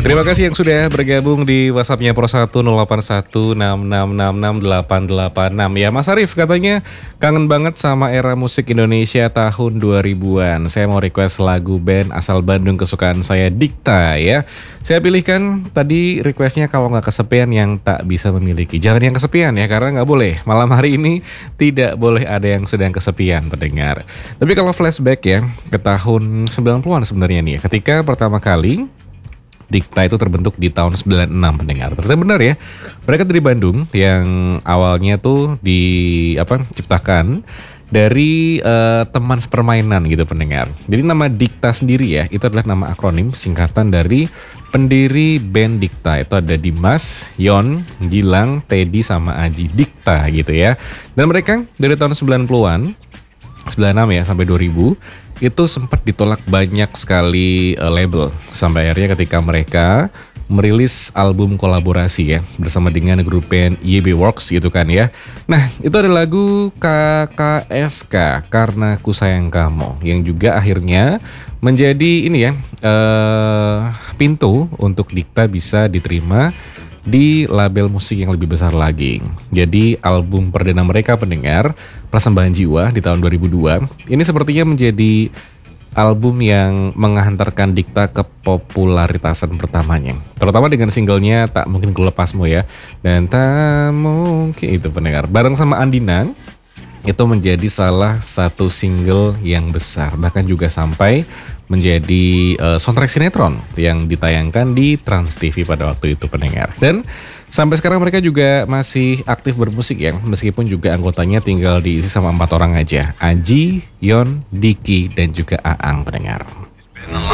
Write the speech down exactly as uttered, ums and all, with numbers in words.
Terima kasih yang sudah bergabung di WhatsApp-nya Pro satu nol delapan satu enam enam enam enam delapan delapan enam. Ya, Mas Arif katanya kangen banget sama era musik Indonesia tahun dua ribuan. Saya mau request lagu band asal Bandung kesukaan saya, Dikta ya. Saya pilihkan tadi requestnya kalau nggak kesepian yang tak bisa memiliki. Jangan yang kesepian ya, karena nggak boleh. Malam hari ini tidak boleh ada yang sedang kesepian pendengar. Tapi kalau flashback ya ke tahun sembilan puluhan sebenarnya nih ya, ketika pertama kali Dikta itu terbentuk di tahun sembilan puluh enam pendengar. Ternyata benar ya. Mereka dari Bandung yang awalnya tuh di apa ciptakan dari uh, teman sepermainan gitu pendengar. Jadi nama Dikta sendiri ya, itu adalah nama akronim singkatan dari pendiri band Dikta. Itu ada Dimas, Yon, Gilang, Teddy sama Aji, Dikta gitu ya. Dan mereka dari tahun sembilan puluhan, sembilan puluh enam ya sampai dua ribu itu sempat ditolak banyak sekali uh, label sampai akhirnya ketika mereka merilis album kolaborasi ya bersama dengan grup band Y B Works gitu kan ya. Nah itu ada lagu K K S K Karena Ku Sayang Kamu yang juga akhirnya menjadi ini ya uh, pintu untuk Dikta bisa diterima di label musik yang lebih besar lagi. Jadi album perdana mereka pendengar, Persembahan Jiwa di tahun dua ribu dua, ini sepertinya menjadi album yang menghantarkan Dikta ke popularitasan pertamanya. Terutama dengan singlenya Tak Mungkin Ku Lepasmu ya. Dan tak mungkin itu pendengar. Bareng sama Andina, itu menjadi salah satu single yang besar. Bahkan juga sampai menjadi uh, soundtrack sinetron yang ditayangkan di Trans T V pada waktu itu pendengar. Dan sampai sekarang mereka juga masih aktif bermusik ya, meskipun juga anggotanya tinggal diisi sama empat orang aja. Aji, Yon, Diki, dan juga Aang pendengar.